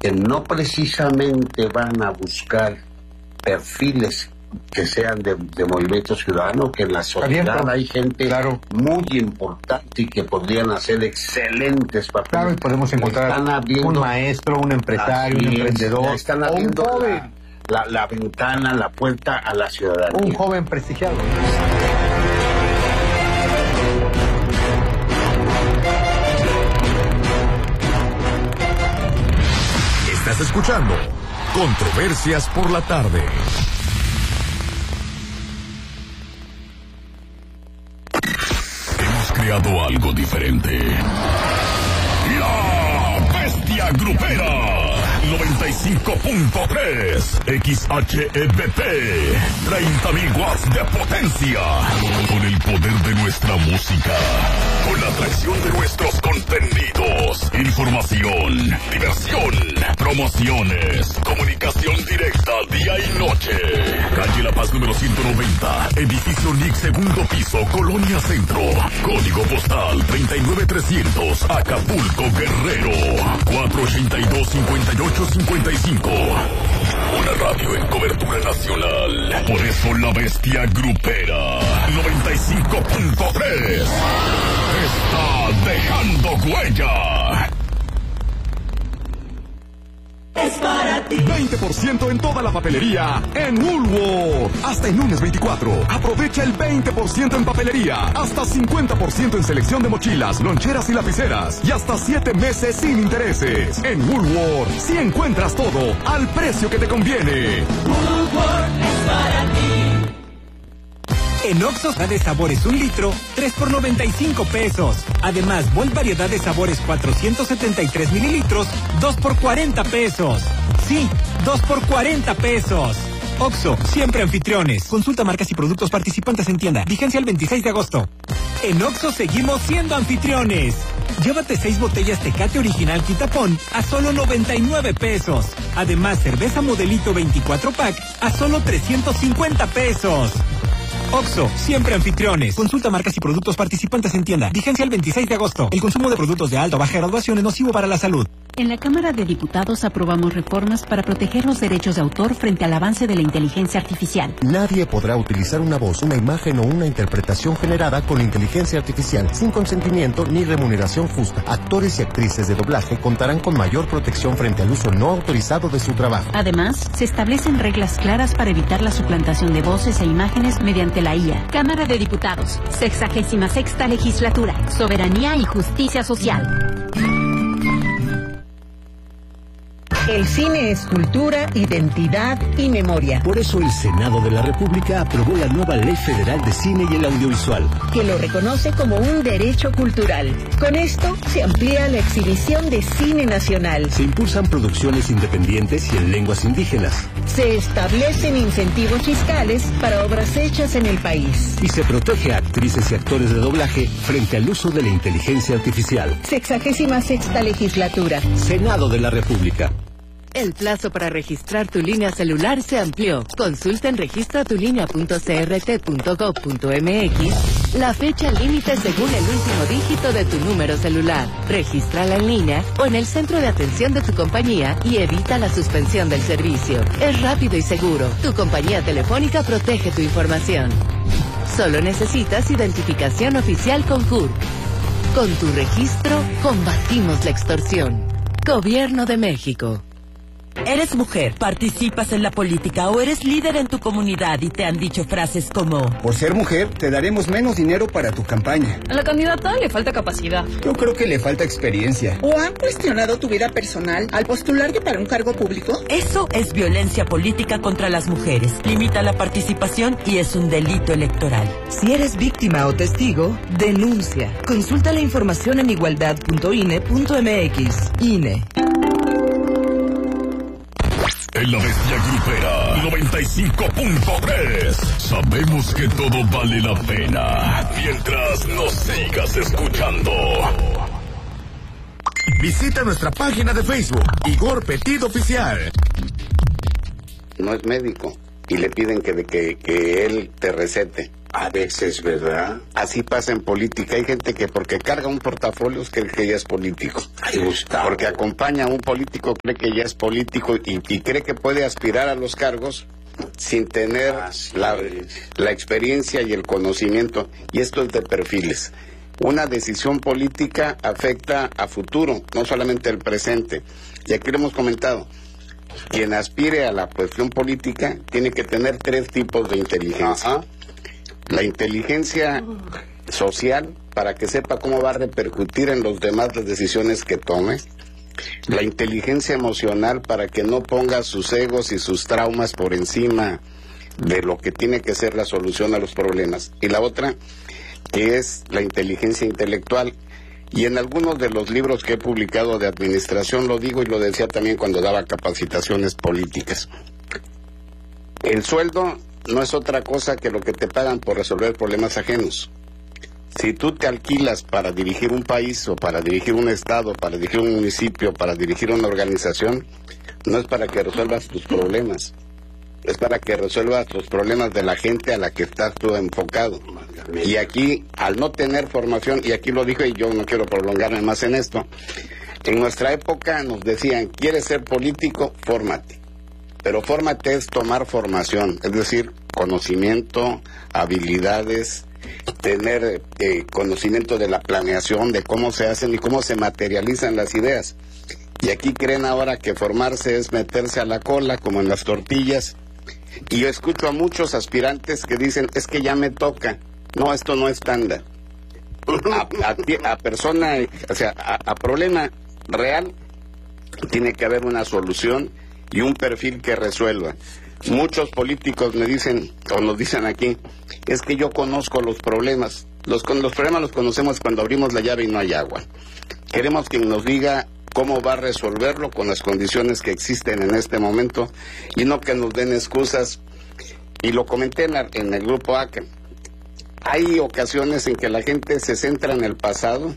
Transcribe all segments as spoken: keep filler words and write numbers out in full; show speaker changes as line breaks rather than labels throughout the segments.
que no precisamente van a buscar perfiles que sean de, de Movimiento Ciudadano, que en la sociedad
Abierto.
hay gente
Claro.
muy importante y que podrían hacer excelentes papeles.
Claro, y podemos encontrar
Están abriendo-
un maestro, un empresario,
Así
un
es,
emprendedor,
ya están
o un
abriendo
joven,
la, la, la ventana, la puerta a la ciudadanía.
un joven prestigiado.
Estás escuchando Controversias por la Tarde. Hemos creado algo diferente. La Bestia Grupera. noventa y cinco punto tres X H E B P, treinta mil watts de potencia, con el poder de nuestra música, con la atracción de nuestros contenidos, información, diversión, promociones, comunicación directa día y noche. Calle La Paz número ciento noventa, edificio N I C, segundo piso, Colonia Centro, código postal treinta y nueve trescientos, Acapulco, Guerrero, cuatro ochenta y dos, cincuenta y ocho cincuenta y cinco. Una radio en cobertura nacional. Por eso la Bestia Grupera noventa y cinco punto tres está dejando huella.
Es para ti.
veinte por ciento en toda la papelería en Woolworth. Hasta el lunes veinticuatro. Aprovecha el veinte por ciento en papelería. Hasta cincuenta por ciento en selección de mochilas, loncheras y lapiceras. Y hasta siete meses sin intereses. En Woolworth, si encuentras todo al precio que te conviene.
Woolworth es para ti.
En Oxxo, de sabores un litro, tres por noventa y cinco pesos. Además, Volt variedad de sabores cuatrocientos setenta y tres mililitros, dos por cuarenta pesos. Sí, dos por cuarenta pesos. Oxxo, siempre anfitriones. Consulta marcas y productos participantes en tienda. Vigencia el veintiséis de agosto. En Oxxo seguimos siendo anfitriones. Llévate seis botellas Tecate Original Quitapón a solo noventa y nueve pesos. Además, cerveza Modelito veinticuatro pack a solo trescientos cincuenta pesos. Oxxo, siempre anfitriones. Consulta marcas y productos participantes en tienda. Vigencia el veintiséis de agosto. El consumo de productos de alta o baja graduación es nocivo para la salud.
En la Cámara de Diputados aprobamos reformas para proteger los derechos de autor frente al avance de la inteligencia artificial.
Nadie podrá utilizar una voz, una imagen o una interpretación generada con inteligencia artificial sin consentimiento ni remuneración justa. Actores y actrices de doblaje contarán con mayor protección frente al uso no autorizado de su trabajo.
Además, se establecen reglas claras para evitar la suplantación de voces e imágenes mediante la I A. Cámara de Diputados, sexagésima sexta legislatura, soberanía y justicia social.
El cine es cultura, identidad y memoria.
Por eso el Senado de la República aprobó la nueva Ley Federal de Cine y el Audiovisual,
que lo reconoce como un derecho cultural. Con esto se amplía la exhibición de cine nacional.
Se impulsan producciones independientes y en lenguas indígenas.
Se establecen incentivos fiscales para obras hechas en el país.
Y se protege a actrices y actores de doblaje frente al uso de la inteligencia artificial.
Sexagésima sexta legislatura.
Senado de la República.
El plazo para registrar tu línea celular se amplió. Consulta en registratulinea punto c r t punto gov punto m x la fecha límite según el último dígito de tu número celular. Regístrala en línea o en el centro de atención de tu compañía y evita la suspensión del servicio. Es rápido y seguro. Tu compañía telefónica protege tu información. Solo necesitas identificación oficial con C U R. Con tu registro, combatimos la extorsión. Gobierno de México.
¿Eres mujer, participas en la política o eres líder en tu comunidad y te han dicho frases como:
por ser mujer, te daremos menos dinero para tu campaña?
A la candidata le falta capacidad.
Yo creo que le falta experiencia.
¿O han cuestionado tu vida personal al postularte para un cargo público?
Eso es violencia política contra las mujeres. Limita la participación y es un delito electoral.
Si eres víctima o testigo, denuncia. Consulta la información en igualdad punto i n e punto m x. I N E.
En la Bestia Grupera noventa y cinco punto tres sabemos que todo vale la pena mientras nos sigas escuchando. Visita nuestra página de Facebook, Igor Petit Oficial.
No es médico y le piden que, que, que él te recete. A veces, ¿verdad?
Así pasa en política. Hay gente que porque carga un portafolio cree que ya es político.
Ay, Gustavo.
Porque acompaña a un político cree que ya es político y, y cree que puede aspirar a los cargos sin tener la, la experiencia y el conocimiento. Y esto es de perfiles. Una decisión política afecta a futuro, no solamente el presente. Y aquí lo hemos comentado. Quien aspire a la cuestión política tiene que tener tres tipos de inteligencia. Ajá. La inteligencia social, para que sepa cómo va a repercutir en los demás las decisiones que tome. La inteligencia emocional, para que no ponga sus egos y sus traumas por encima de lo que tiene que ser la solución a los problemas. Y la otra, que es la inteligencia intelectual. Y en algunos de los libros que he publicado de administración lo digo y lo decía también cuando daba capacitaciones políticas. El sueldo no es otra cosa que lo que te pagan por resolver problemas ajenos. Si tú te alquilas para dirigir un país o para dirigir un estado, para dirigir un municipio, para dirigir una organización, no es para que resuelvas tus problemas, es para que resuelvas los problemas de la gente a la que estás tú enfocado. Y aquí, al no tener formación, y aquí lo dijo y yo no quiero prolongarme más en esto, en nuestra época nos decían, ¿quieres ser político? Fórmate. Pero fórmate es tomar formación, es decir, conocimiento, habilidades, tener eh, conocimiento de la planeación, de cómo se hacen y cómo se materializan las ideas. Y aquí creen ahora que formarse es meterse a la cola, como en las tortillas. Y yo escucho a muchos aspirantes que dicen, es que ya me toca. No, esto no es estándar. A, a, a persona, o sea, a, a problema real, tiene que haber una solución y un perfil que resuelva. Muchos políticos me dicen, o nos dicen aquí, es que yo conozco los problemas. Los, los problemas los conocemos cuando abrimos la llave y no hay agua. Queremos quien nos diga cómo va a resolverlo con las condiciones que existen en este momento y no que nos den excusas. Y lo comenté en, la, en el grupo A C A. Hay ocasiones en que la gente se centra en el pasado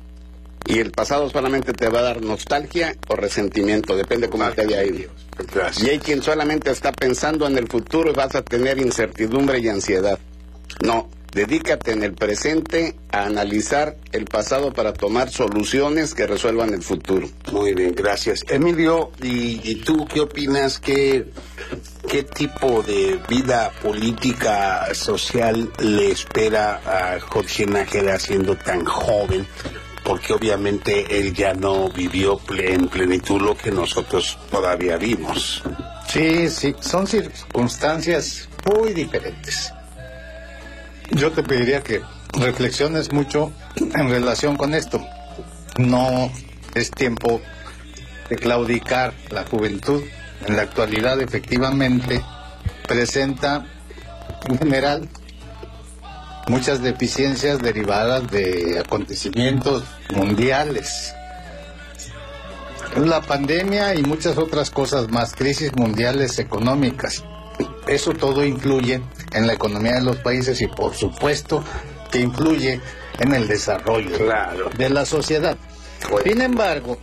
y el pasado solamente te va a dar nostalgia o resentimiento, depende cómo te haya ido. Gracias. Y hay quien solamente está pensando en el futuro y vas a tener incertidumbre y ansiedad. No, dedícate en el presente a analizar el pasado para tomar soluciones que resuelvan el futuro.
Muy bien, gracias. Emilio, ¿y, y tú qué opinas? ¿Qué, qué tipo de vida política, social le espera a Jorge Nájera siendo tan joven? Porque obviamente él ya no vivió en plenitud lo que nosotros todavía vimos.
Sí, sí, son circunstancias muy diferentes. Yo te pediría que reflexiones mucho en relación con esto. No es tiempo de claudicar. La juventud en la actualidad efectivamente presenta en general muchas deficiencias derivadas de acontecimientos mundiales. La pandemia y muchas otras cosas más, crisis mundiales económicas. Eso todo influye en la economía de los países y por supuesto que influye en el desarrollo claro. de la sociedad. Sin embargo,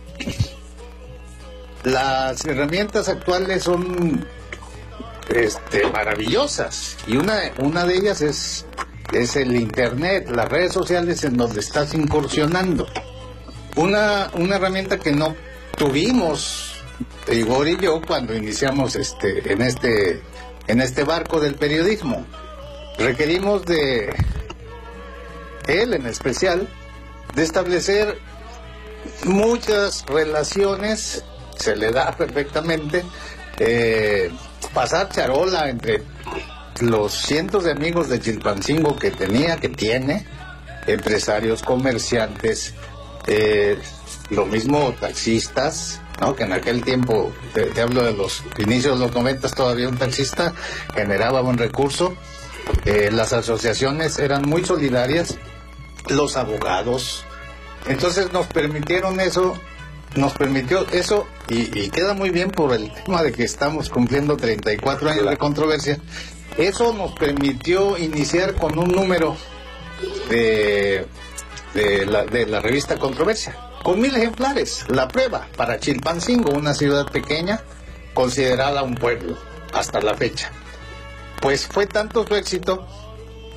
las herramientas actuales son este, maravillosas y una, una de ellas es es el internet, las redes sociales en donde estás incursionando. Una, una herramienta que no tuvimos, Igor y yo, cuando iniciamos este, en este, en este barco del periodismo. Requerimos de él en especial, de establecer muchas relaciones, se le da perfectamente, eh, pasar charola entre los cientos de amigos de Chilpancingo que tenía, que tiene, empresarios, comerciantes, eh, lo mismo taxistas, ¿no? Que en aquel tiempo, te, te hablo de los inicios de los noventas, todavía un taxista generaba buen recurso, eh, las asociaciones eran muy solidarias, los abogados, entonces nos permitieron eso, nos permitió eso, y, y queda muy bien por el tema de que estamos cumpliendo treinta y cuatro años de controversia. Eso nos permitió iniciar con un número de, de, la, de la revista Controversia, con mil ejemplares. La prueba para Chilpancingo, una ciudad pequeña, considerada un pueblo, hasta la fecha. Pues fue tanto su éxito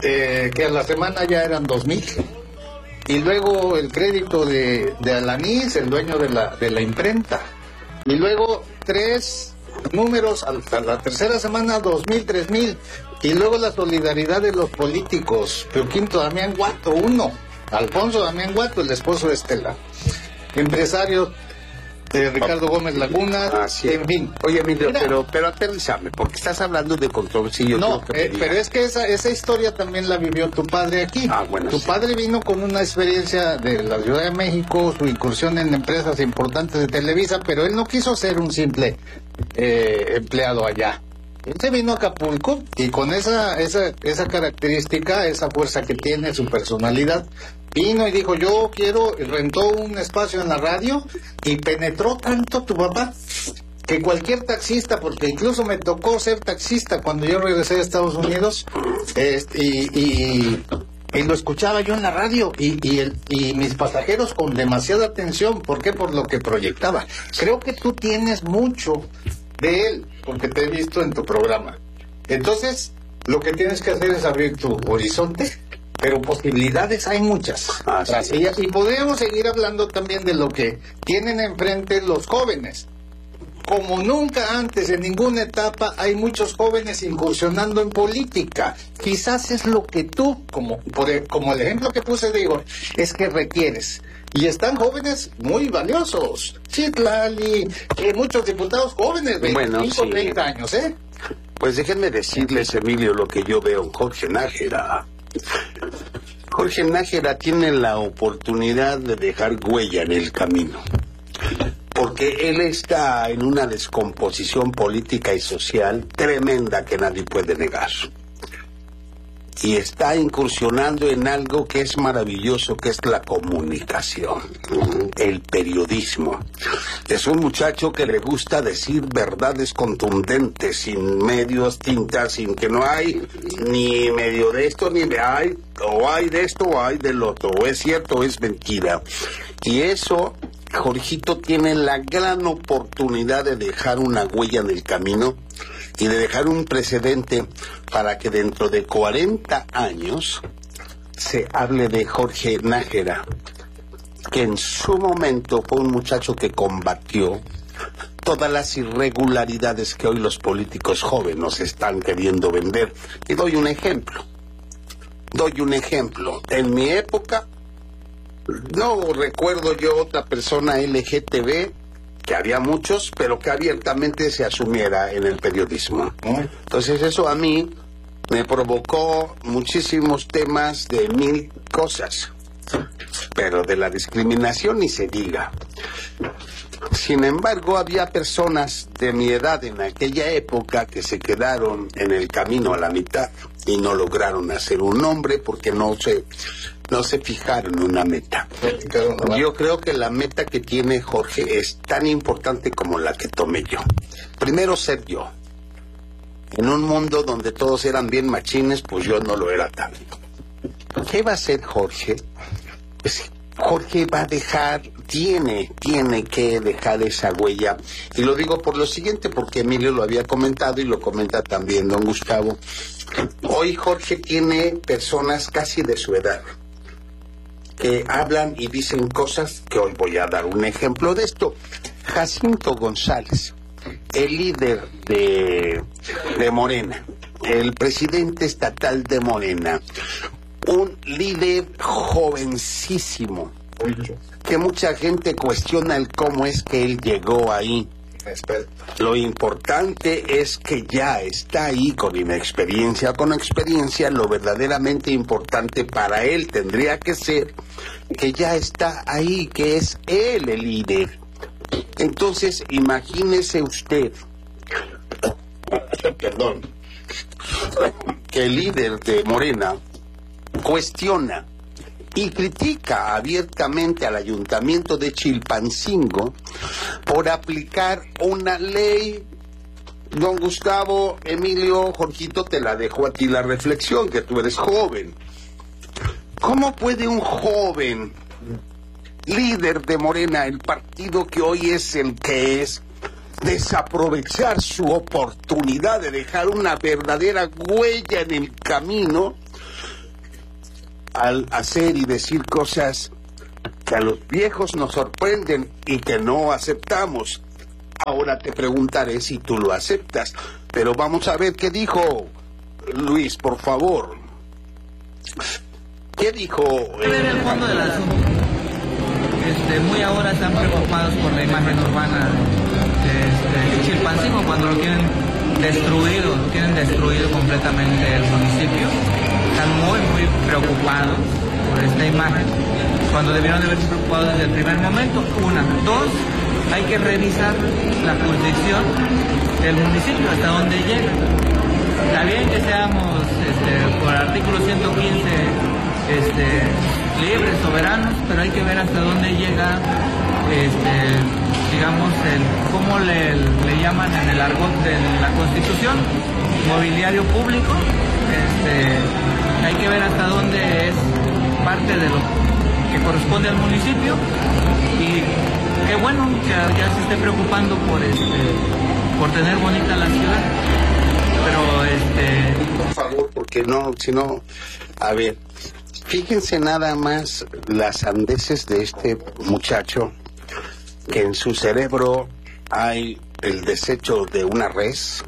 eh, que a la semana ya eran dos mil. Y luego el crédito de, de Alanís, el dueño de la, de la imprenta. Y luego tres números, a la tercera semana dos mil, tres mil. Y luego la solidaridad de los políticos. Pero Quinto Damián Guato, uno. Alfonso Damián Guato, el esposo de Estela. Empresarios. De Ricardo Gómez Laguna,
ah, sí.
En fin.
Oye, Emilio,
Mira,
pero, pero aterrizame, porque estás hablando de controversia. Yo
no,
que
eh, pero es que esa, esa historia también la vivió tu padre aquí.
Ah, bueno,
tu
sí.
padre vino con una experiencia de la Ciudad de México, su incursión en empresas importantes de Televisa, pero él no quiso ser un simple eh, empleado allá. Él se vino a Acapulco y con esa, esa, esa característica, esa fuerza que tiene, su personalidad, vino y dijo, yo quiero, rentó un espacio en la radio y penetró tanto tu papá que cualquier taxista, porque incluso me tocó ser taxista cuando yo regresé a Estados Unidos, este, y, y, y lo escuchaba yo en la radio y, y, el, y mis pasajeros con demasiada atención. ¿Por qué? Por lo que proyectaba. Creo que tú tienes mucho de él, porque te he visto en tu programa. Entonces, lo que tienes que hacer es abrir tu horizonte, pero posibilidades hay muchas.
Ah, sí.
y, y podríamos seguir hablando también de lo que tienen enfrente los jóvenes. Como nunca antes, en ninguna etapa, hay muchos jóvenes incursionando en política. Quizás es lo que tú, como, por, como el ejemplo que puse de Igor, es que requieres. Y están jóvenes muy valiosos. Chitlali, eh, muchos diputados jóvenes, veinticinco,
bueno, sí.
treinta años, ¿eh?
Pues déjenme decirles, Emilio, lo que yo veo en Jorge Nájera. Jorge Nájera tiene la oportunidad de dejar huella en el camino, porque él está en una descomposición política y social tremenda que nadie puede negar. Y está incursionando en algo que es maravilloso, que es la comunicación, el periodismo. Es un muchacho que le gusta decir verdades contundentes, sin medios tintas, sin que no hay ni medio de esto, ni de hay, o hay de esto, o hay del otro, o es cierto, o es mentira. Y eso, Jorgito tiene la gran oportunidad de dejar una huella en el camino y de dejar un precedente para que dentro de cuarenta años se hable de Jorge Nájera, que en su momento fue un muchacho que combatió todas las irregularidades que hoy los políticos jóvenes nos están queriendo vender. Y doy un ejemplo. Doy un ejemplo. En mi época, no recuerdo yo otra persona L G T B, que había muchos, pero que abiertamente se asumiera en el periodismo. Entonces eso a mí me provocó muchísimos temas de mil cosas, pero de la discriminación ni se diga. Sin embargo, había personas de mi edad en aquella época que se quedaron en el camino a la mitad y no lograron hacer un nombre porque no se, no se fijaron en una meta. Yo creo que la meta que tiene Jorge es tan importante como la que tomé yo. Primero, ser yo. En un mundo donde todos eran bien machines, pues yo no lo era tanto. ¿Qué va a hacer Jorge? Pues Jorge va a dejar, tiene, tiene que dejar esa huella. Y lo digo por lo siguiente, porque Emilio lo había comentado y lo comenta también don Gustavo. Hoy Jorge tiene personas casi de su edad que hablan y dicen cosas que hoy voy a dar un ejemplo de esto. Jacinto González, el líder de, de Morena, el presidente estatal de Morena, un líder jovencísimo, que mucha gente cuestiona el cómo es que él llegó ahí. Lo importante es que ya está ahí con inexperiencia. Con experiencia, lo verdaderamente importante para él tendría que ser que ya está ahí, que es él el líder. Entonces, imagínese usted, perdón, que el líder de Morena cuestiona y critica abiertamente al ayuntamiento de Chilpancingo por aplicar una ley. Don Gustavo, Emilio, Jorgito, te la dejo a ti la reflexión, que tú eres joven. ¿Cómo puede un joven líder de Morena, el partido que hoy es el que es, desaprovechar su oportunidad de dejar una verdadera huella en el camino al hacer y decir cosas que a los viejos nos sorprenden y que no aceptamos. Ahora te preguntaré si tú lo aceptas, pero vamos a ver qué dijo Luis, por favor. ¿Qué dijo?
El, el fondo del asunto. Este, muy ahora están preocupados por la imagen urbana de este, Chilpancingo, cuando lo quieren destruido, lo quieren destruido completamente el municipio. Están muy, muy preocupados por esta imagen, cuando debieron de haberse preocupado desde el primer momento. Una. Dos, hay que revisar la jurisdicción del municipio, hasta dónde llega. Está bien que seamos, este, por el artículo ciento quince, este, libres, soberanos, pero hay que ver hasta dónde llega, este, digamos, el, ¿cómo le, le llaman en el argot de la Constitución? Mobiliario público. Este, hay que ver hasta dónde es parte de lo que corresponde al municipio, y qué bueno que ya se esté preocupando por este, por tener bonita la ciudad, pero este...
Por favor, porque no, si no, a ver, fíjense nada más las sandeces de este muchacho, que en su cerebro hay el desecho de una res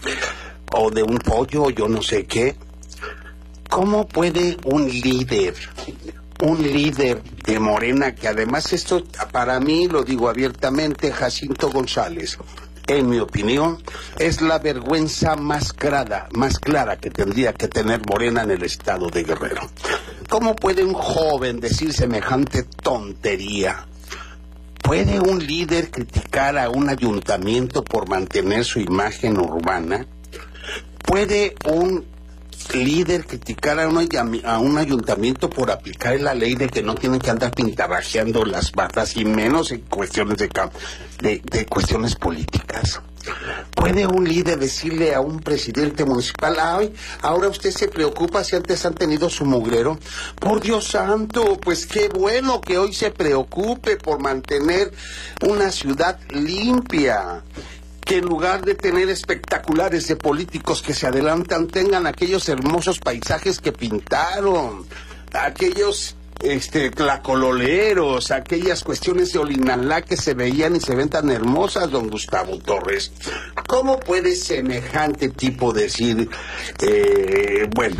o de un pollo, yo no sé qué. ¿Cómo puede un líder, un líder de Morena, que además esto para mí, lo digo abiertamente, Jacinto González, en mi opinión, es la vergüenza más clara, más clara que tendría que tener Morena en el estado de Guerrero? ¿Cómo puede un joven decir semejante tontería? ¿Puede un líder criticar a un ayuntamiento por mantener su imagen urbana? ¿Puede un líder criticar a un, a un ayuntamiento por aplicar la ley de que no tienen que andar pintarrajeando las barras, y menos en cuestiones de, de, de cuestiones políticas? ¿Puede un líder decirle a un presidente municipal: ay, ahora usted se preocupa si antes han tenido su mugrero? Por Dios santo, pues qué bueno que hoy se preocupe por mantener una ciudad limpia, que en lugar de tener espectaculares de políticos que se adelantan, tengan aquellos hermosos paisajes que pintaron, aquellos este tlacololeros, aquellas cuestiones de Olinalá que se veían y se ven tan hermosas, don Gustavo Torres. ¿Cómo puede semejante tipo decir, eh, bueno,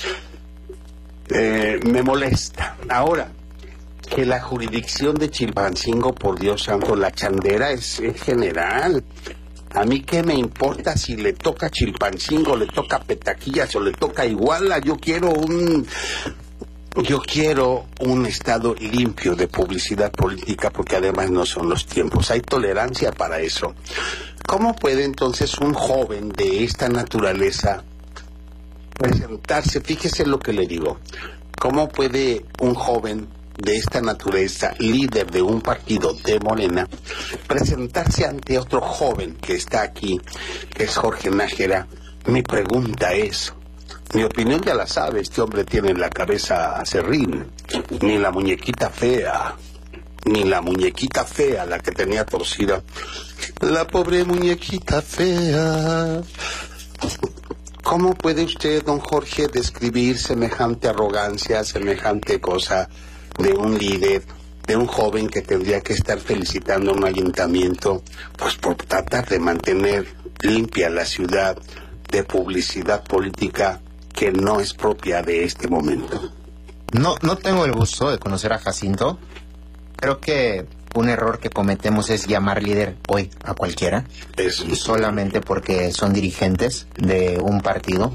eh, me molesta? Ahora, que la jurisdicción de Chilpancingo, por Dios santo, la Chandera es, es general. A mí qué me importa si le toca Chilpancingo, le toca Petaquillas o le toca Iguala. Yo quiero un... Yo quiero un estado limpio de publicidad política, porque además no son los tiempos. Hay tolerancia para eso. ¿Cómo puede entonces un joven de esta naturaleza presentarse? Fíjese lo que le digo. ¿Cómo puede un joven de esta naturaleza, líder de un partido de Morena, presentarse ante otro joven que está aquí, que es Jorge Nájera? Mi pregunta es, mi opinión ya la sabe, este hombre tiene en la cabeza a Serrín, ni la muñequita fea, ni la muñequita fea, la que tenía torcida, la pobre muñequita fea. ¿Cómo puede usted, don Jorge, describir semejante arrogancia, semejante cosa de un líder, de un joven que tendría que estar felicitando a un ayuntamiento, pues por tratar de mantener limpia la ciudad de publicidad política que no es propia de este momento?
No, no tengo el gusto de conocer a Jacinto. Creo que un error que cometemos es llamar líder hoy a cualquiera,
Eso.
solamente porque son dirigentes de un partido.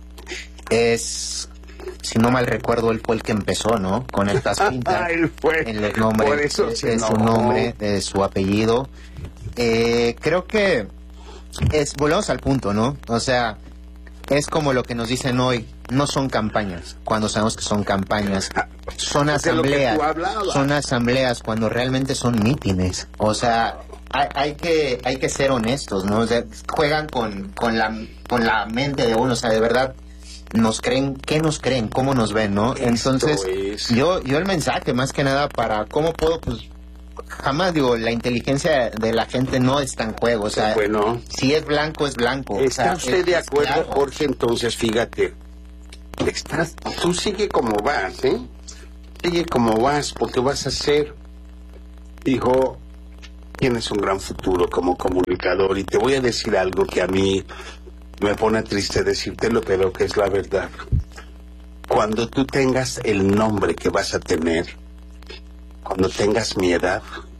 Es... Si no mal recuerdo, él fue el que empezó, ¿no? Con estas pintas.
Él fue.
En el nombre,
Por eso
de,
se
de su
enojó.
nombre, de su apellido. Eh, creo que es, volvemos al punto, ¿no? O sea, es como lo que nos dicen hoy, no son campañas, cuando sabemos que son campañas. Son asambleas, son asambleas cuando realmente son mítines. O sea, hay, hay que hay que ser honestos, ¿no? O sea, juegan con, con, la, con la mente de uno, o sea, de verdad, nos creen, ¿qué nos creen? ¿Cómo nos ven, no? Entonces,
es...
yo yo el mensaje, más que nada, para cómo puedo, pues, jamás digo, la inteligencia de la gente no está en juego, o sea,
bueno,
si es blanco, es blanco.
¿Está
o sea,
usted
es,
de acuerdo,
claro.
Jorge? Entonces, fíjate, Estás, tú sigue como vas, ¿eh? Sigue como vas, porque vas a ser, hijo, tienes un gran futuro como comunicador. Y te voy a decir algo que a mí me pone triste decírtelo, pero que es la verdad. Cuando tú tengas el nombre que vas a tener, cuando tengas mi edad,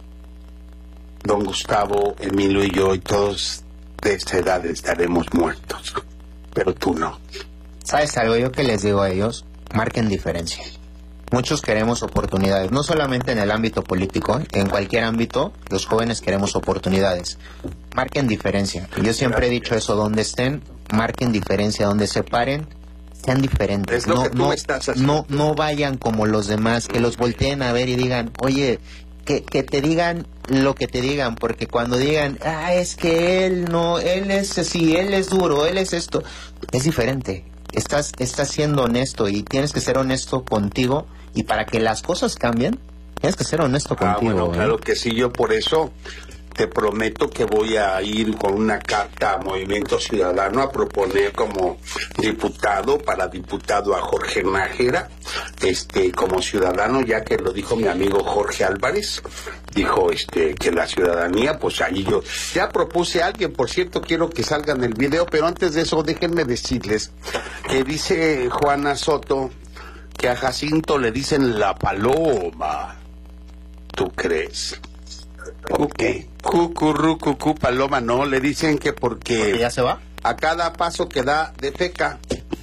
don Gustavo, Emilio y yo y todos de esta edad estaremos muertos, pero tú no.
¿Sabes algo? Yo que les digo a ellos, marquen diferencia. Muchos queremos oportunidades, no solamente en el ámbito político, en cualquier ámbito, los jóvenes queremos oportunidades. Marquen diferencia. Yo siempre he dicho eso, donde estén, marquen diferencia, donde se paren, sean diferentes.
Es lo
no,
que tú
no,
estás haciendo.
no, no vayan como los demás, que los volteen a ver y digan, oye, que, que te digan lo que te digan, porque cuando digan, ah, es que él no, él es así, él es duro, él es esto, es diferente. Estás, estás siendo honesto y tienes que ser honesto contigo, y para que las cosas cambien, tienes que ser honesto
Ah,
contigo.
bueno,
¿eh?
claro que sí, yo por eso te prometo que voy a ir con una carta a Movimiento Ciudadano a proponer como diputado, para diputado a Jorge Nájera, este, como ciudadano, ya que lo dijo mi amigo Jorge Álvarez, dijo este que la ciudadanía, pues ahí yo ya propuse a alguien, por cierto, quiero que salga en el video, pero antes de eso déjenme decirles que dice Juana Soto que a Jacinto le dicen la paloma. ¿Tú crees? Ok. Cucurru, cucú, paloma, no, le dicen que porque...
¿Porque ya se va?
A cada paso que da de feca.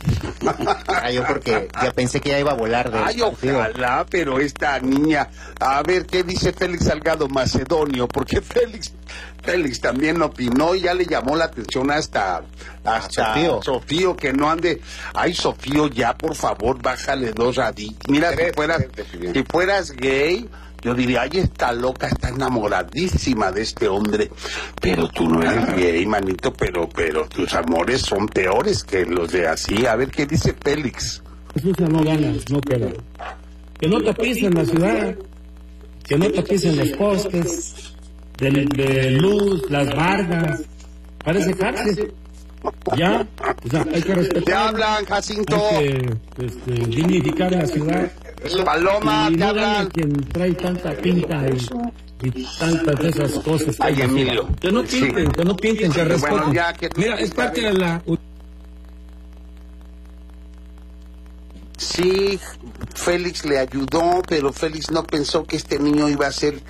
Ah, yo porque ya pensé que ya iba a volar de
Ay, ojalá, pero esta niña... A ver, ¿qué dice Félix Salgado Macedonio? Porque Félix... Félix también opinó y ya le llamó la atención hasta... Hasta
Sofío.
Sofío, que no ande... Ay, Sofío, ya, por favor, bájale dos raditos. Mira, si fueras, si fueras gay... Yo diría, ay, está loca, está enamoradísima de este hombre. Pero tú no eres gay, manito, pero, pero tus amores son peores que los de así. A ver, ¿qué dice Félix?
Eso no ganas, no queda. Que no te pisen la ciudad, que no te pisen los postes de, de luz, las bardas. Parece cárcel. Ya, o sea, hay que respetar.
Te hablan, Jacinto.
Hay que este, dignificar la ciudad.
Paloma,
y
te
no
hablan.
gana quien trae tanta pinta y, y tantas de esas cosas.
Ay, Emilio.
Que no pinten,
Sí.
que no pinten, que respeten.
Bueno, ya que-
Mira, es parte de la...
Sí, Félix le ayudó, pero Félix no pensó que este niño iba a ser...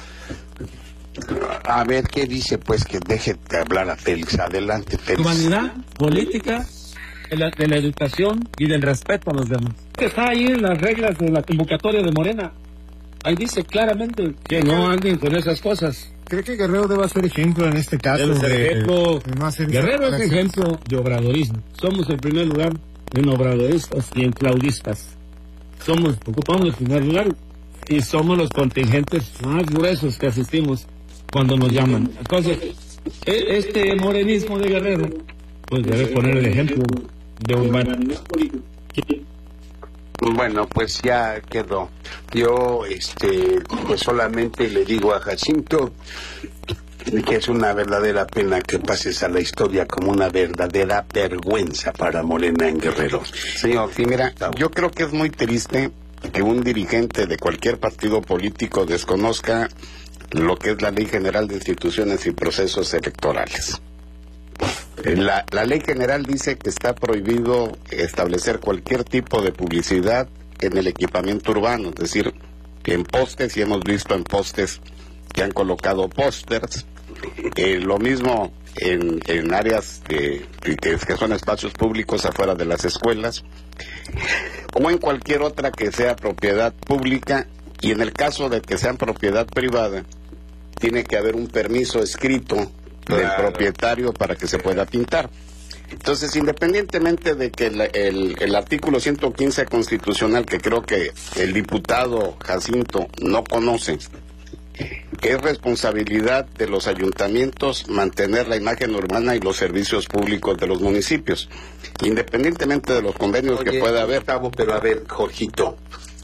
A ver, ¿qué dice? Pues que deje de hablar a Félix. Adelante, Félix.
Humanidad, política, de la, de la educación y del respeto a los demás. Que está ahí en las reglas de la convocatoria de Morena. Ahí dice claramente que no anden con esas cosas.
¿Cree que Guerrero deba ser ejemplo en este caso?
Debe ser
de-
ejemplo.
de no hacer
Guerrero es
esas
ejemplo de obradorismo. Somos en primer lugar en obradoristas y en claudistas. Somos, ocupamos el primer lugar y somos los contingentes más gruesos que asistimos cuando nos llaman. Entonces, e- este morenismo de Guerrero, pues debe poner el ejemplo de humanidad política.
Bueno, pues ya quedó. Yo, este, pues solamente le digo a Jacinto que es una verdadera pena que pases a la historia como una verdadera vergüenza para Morena en Guerrero.
Señor, sí, mira, yo creo que es muy triste que un dirigente de cualquier partido político desconozca lo que es la Ley General de Instituciones y Procesos Electorales. La, la Ley General dice que está prohibido establecer cualquier tipo de publicidad en el equipamiento urbano, es decir, en postes, y hemos visto en postes que han colocado pósters, eh, lo mismo en, en áreas de, que, que son espacios públicos afuera de las escuelas, o en cualquier otra que sea propiedad pública, y en el caso de que sean propiedad privada, tiene que haber un permiso escrito del
Claro.
propietario para que se pueda pintar. Entonces, independientemente de que el, el, el artículo ciento quince constitucional, que creo que el diputado Jacinto no conoce, es responsabilidad de los ayuntamientos mantener la imagen urbana y los servicios públicos de los municipios, independientemente de los convenios
Oye,
que pueda haber.
Gustavo, pero a ver, Jorgito,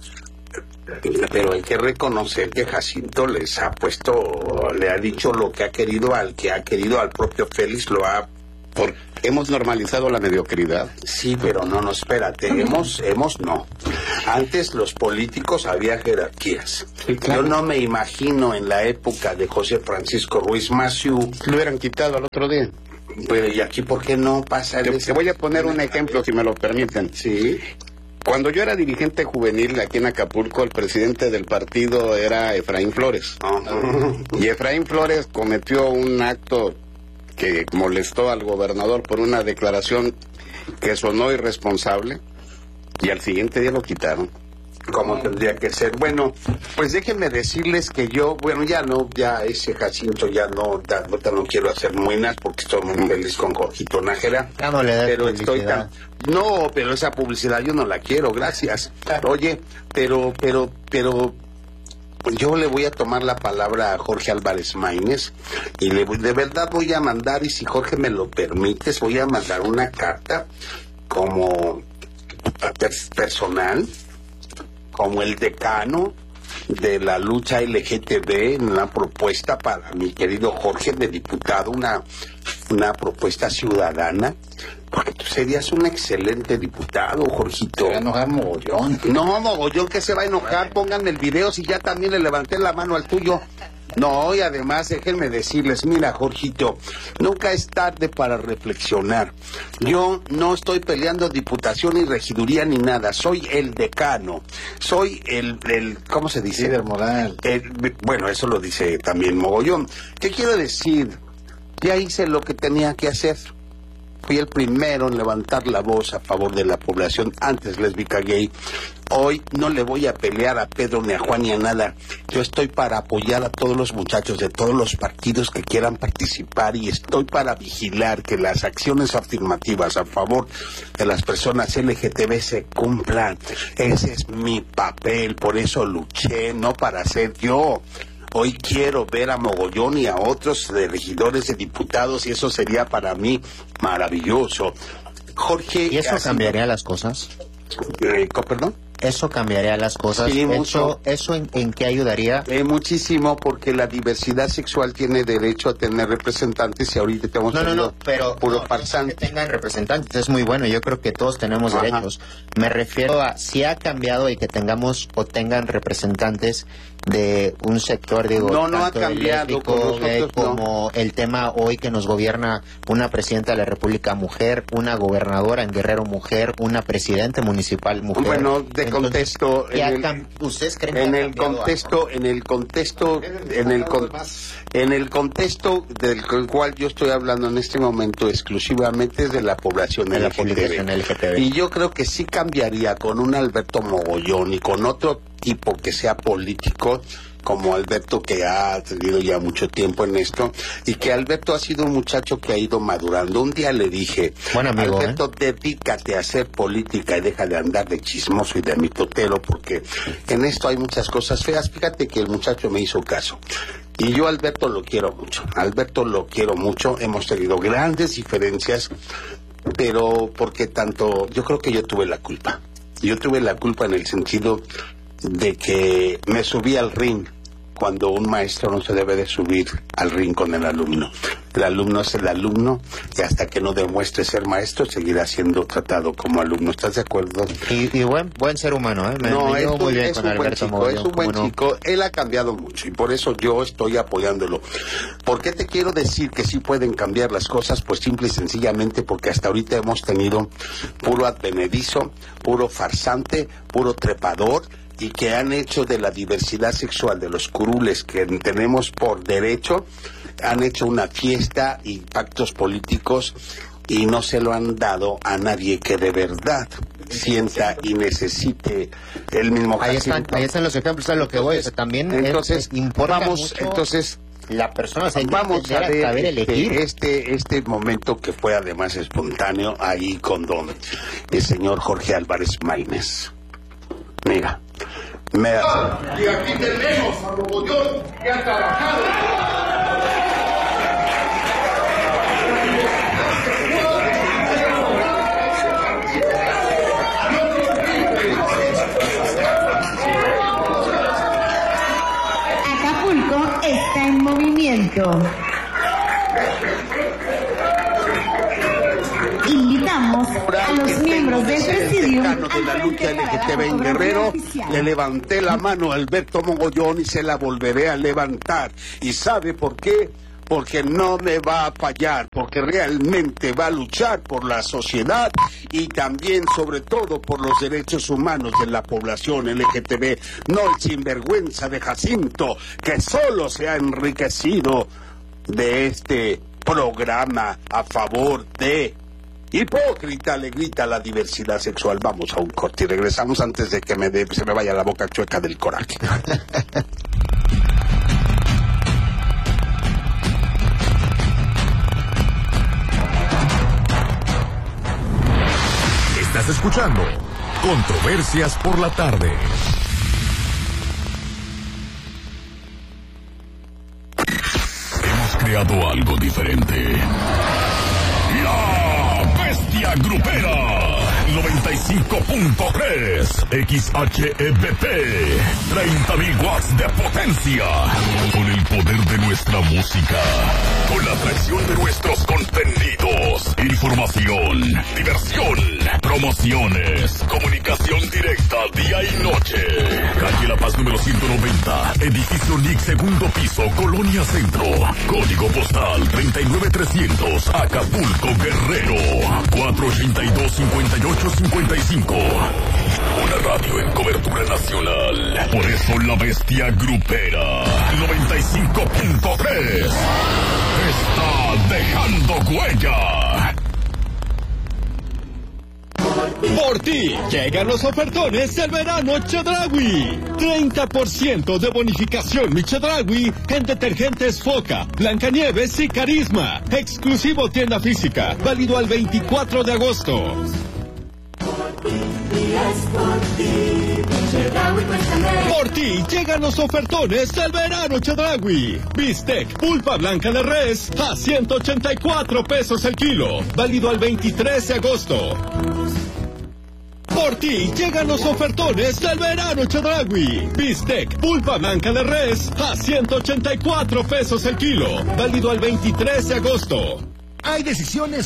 pero hay que reconocer que Jacinto les ha puesto, le ha dicho lo que ha querido al que ha querido, al propio Félix lo ha
Porque hemos normalizado la mediocridad.
Sí, pero no, no, espérate, hemos, hemos no. Antes los políticos había jerarquías. Sí, claro. Yo no me imagino en la época de José Francisco Ruiz Massieu.
Lo hubieran quitado al otro día.
Pero ¿y aquí por qué no pasa?
Te, te voy a poner un ejemplo, si me lo permiten.
Sí.
Cuando yo era dirigente juvenil aquí en Acapulco, el presidente del partido era Efraín Flores. Uh-huh. Y Efraín Flores cometió un acto que molestó al gobernador por una declaración que sonó irresponsable, y al siguiente día lo quitaron.
Como tendría que ser. Bueno, pues déjenme decirles que yo, bueno, ya no, ya ese Jacinto ya no, ya, ya no quiero hacer muinas porque estoy muy feliz con Jorgito Nájera.
Ya no le das
pero
publicidad.
Estoy tan, no, pero esa publicidad yo no la quiero, gracias. Oye, pero, pero, pero, yo le voy a tomar la palabra a Jorge Álvarez Maínez y le voy, de verdad voy a mandar, y si Jorge me lo permites, voy a mandar una carta como personal, como el decano de la lucha L G T B, en una propuesta para mi querido Jorge de diputado, una, una propuesta ciudadana, porque tú serías un excelente diputado, Jorgito.
Se va a enojar mogollón.
No, mogollón, que se va a enojar, pónganme el video si ya también le levanté la mano al tuyo. No, y además déjenme decirles, mira, Jorgito, nunca es tarde para reflexionar. Yo no estoy peleando diputación ni regiduría ni nada, soy el decano, soy el, el ¿cómo se dice?
Líder moral.
El, bueno, eso lo dice también Mogollón. ¿Qué quiero decir? Ya hice lo que tenía que hacer. Fui el primero en levantar la voz a favor de la población antes lésbica gay. Hoy no le voy a pelear a Pedro ni a Juan ni a nada. Yo estoy para apoyar a todos los muchachos de todos los partidos que quieran participar, y estoy para vigilar que las acciones afirmativas a favor de las personas L G T B se cumplan. Ese es mi papel, por eso luché, no para ser yo. Hoy quiero ver a Mogollón y a otros de regidores, de diputados, y eso sería para mí maravilloso. Jorge...
¿Y eso
así,
cambiaría las cosas?
Eh, ¿Perdón?
¿Eso cambiaría las cosas?
Sí, mucho.
¿Eso, eso en, en qué ayudaría?
Eh, muchísimo, porque la diversidad sexual tiene derecho a tener representantes, y ahorita tenemos
no, no, no, pero
puro
no,
farsante.
Que tengan representantes es muy bueno, yo creo que todos tenemos Ajá. derechos. Me refiero a si ha cambiado y que tengamos o tengan representantes de un sector, digo,
no, no
tanto
ha cambiado,
lésbico, gay,
no.
como el tema hoy que nos gobierna una presidenta de la República mujer, una gobernadora en Guerrero mujer, una presidente municipal mujer.
Bueno, de contexto, en el,
¿ustedes creen
en
que
el contexto, en el contexto, en el con, en el contexto del cual yo estoy hablando en este momento exclusivamente es de la población
de
L G T B.
La población L G T B.
Y yo creo que sí cambiaría con un Alberto Mogollón y con otro tipo que sea político, como Alberto, que ha tenido ya mucho tiempo en esto, y que Alberto ha sido un muchacho que ha ido madurando. Un día le dije,
bueno, amigo,
Alberto,
¿eh?
dedícate a hacer política y deja de andar de chismoso y de mitotero, porque en esto hay muchas cosas feas. Fíjate que el muchacho me hizo caso. Y yo a Alberto lo quiero mucho, Alberto lo quiero mucho, hemos tenido grandes diferencias, pero porque tanto, yo creo que yo tuve la culpa. Yo tuve la culpa en el sentido de que me subí al ring cuando un maestro no se debe de subir al ring con el alumno. El alumno es el alumno, y hasta que no demuestre ser maestro seguirá siendo tratado como alumno. ¿Estás de acuerdo?
Y, y buen buen ser humano, ¿eh? Me,
no,
me
es,
muy
un,
bien
es
con
un buen
Alberto
chico,
Mogollón,
es un buen
no?
chico. Él ha cambiado mucho y por eso yo estoy apoyándolo. ¿Por qué te quiero decir que sí pueden cambiar las cosas? Pues simple y sencillamente porque hasta ahorita hemos tenido puro advenedizo, puro farsante, puro trepador, y que han hecho de la diversidad sexual de los curules que tenemos por derecho, han hecho una fiesta y pactos políticos, y no se lo han dado a nadie que de verdad sienta y necesite el mismo
ahí están, ahí están los ejemplos, a lo que voy, o sea, también
entonces
es, importa
vamos
mucho
entonces
la persona, o sea,
vamos a ver
saber elegir.
este este momento que fue además espontáneo ahí con don el señor Jorge Álvarez Maínez. Mira, me...
Y aquí tenemos a Mogollón que ha trabajado.
Acapulco está en movimiento.
de ser el decano de la lucha L G T B en Guerrero, le levanté la mano a Alberto Mogollón y se la volveré a levantar. ¿Y sabe por qué? Porque no me va a fallar, porque realmente va a luchar por la sociedad y también, sobre todo, por los derechos humanos de la población L G T B, no el sinvergüenza de Jacinto, que solo se ha enriquecido de este programa a favor de... Hipócrita, le grita la diversidad sexual. Vamos a un corte y regresamos antes de que me de, se me vaya la boca chueca del coraje.
Estás escuchando Controversias por la Tarde. Hemos creado algo diferente. La Bestia Grupera noventa y cinco punto tres X H E B P, treinta mil watts de potencia, con el poder de nuestra música, con la atracción de nuestros contenidos, información, diversión, promociones, comunicación directa día y noche. Calle La Paz número ciento noventa, edificio N I C, segundo piso, Colonia Centro, código postal treinta y nueve trescientos, Acapulco, Guerrero, cuatro ochenta y dos, cincuenta y ocho cincuenta y cinco. Una radio en cobertura nacional. Por eso la Bestia Grupera noventa y cinco punto tres está dejando huella.
Por ti llegan los ofertones del verano Chedraui. treinta por ciento de bonificación mi Chedraui en detergentes Foca, Blancanieves y Carisma. Exclusivo tienda física, válido al veinticuatro de agosto. Por ti llegan los ofertones del verano Chedraui. Bistec pulpa blanca de res a ciento ochenta y cuatro pesos el kilo, válido al veintitrés de agosto. Por ti llegan los ofertones del verano Chedraui. Bistec pulpa blanca de res a ciento ochenta y cuatro pesos el kilo, válido al veintitrés de agosto.
Hay decisiones